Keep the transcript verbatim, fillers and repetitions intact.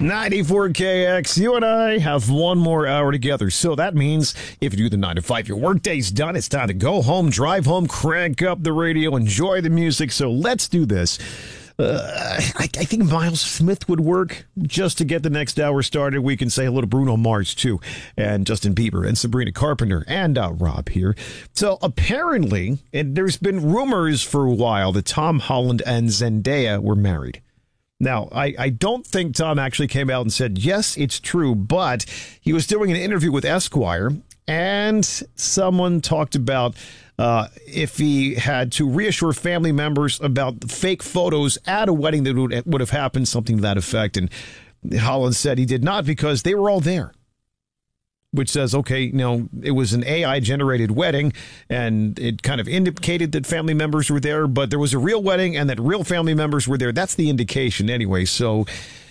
ninety-four K X, you and I have one more hour together. So that means if you do the nine to five, your workday's done. It's time to go home, drive home, crank up the radio, enjoy the music. So let's do this. Uh, I, I think Miles Smith would work just to get the next hour started. We can say hello to Bruno Mars, too, and Justin Bieber and Sabrina Carpenter and uh, Rob here. So apparently, and there's been rumors for a while that Tom Holland and Zendaya were married. Now, I, I don't think Tom actually came out and said, yes, it's true, but he was doing an interview with Esquire, and someone talked about uh, if he had to reassure family members about the fake photos at a wedding that would, would have happened, something to that effect. And Holland said he did not because they were all there. Which says, okay, you know, it was an A I-generated wedding, and it kind of indicated that family members were there, but there was a real wedding and that real family members were there. That's the indication anyway. So